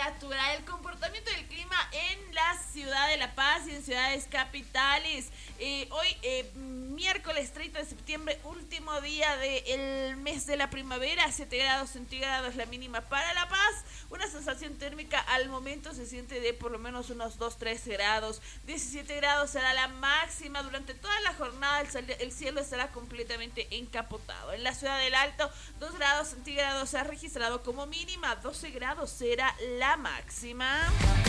temperatura, el comportamiento del clima en la ciudad de La Paz y en ciudades capitales. Hoy, miércoles 30 de septiembre, último día del mes de la primavera, 7 grados centígrados la mínima para La Paz. Una sensación térmica al momento se siente de por lo menos unos 2-3 grados. 17 grados será la máxima. Durante toda la jornada el cielo estará completamente encapotado. En la ciudad del Alto, 2 grados centígrados se ha registrado como mínima. 12 grados será la máxima.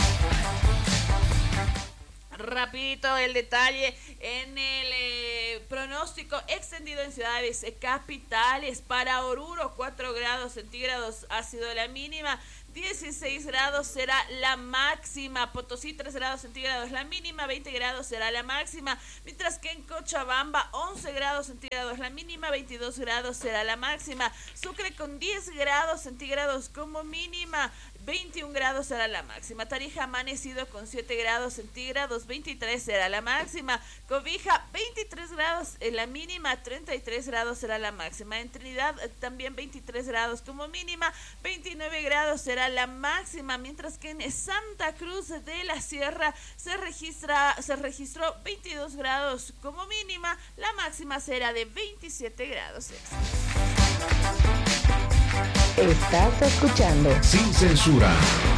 Rapidito el detalle en el pronóstico extendido en ciudades capitales. Para Oruro, 4 grados centígrados ha sido la mínima. 16 grados será la máxima. Potosí, 3 grados centígrados la mínima. 20 grados será la máxima. Mientras que en Cochabamba, 11 grados centígrados la mínima. 22 grados será la máxima. Sucre con 10 grados centígrados como mínima. 21 grados será la máxima. Tarija amanecido con 7 grados centígrados, 23 será la máxima. Cobija, 23 grados en la mínima, 33 grados será la máxima. En Trinidad también 23 grados como mínima, 29 grados será la máxima. Mientras que en Santa Cruz de la Sierra se registró 22 grados como mínima, la máxima será de 27 grados Celsius. Estás escuchando Sin Censura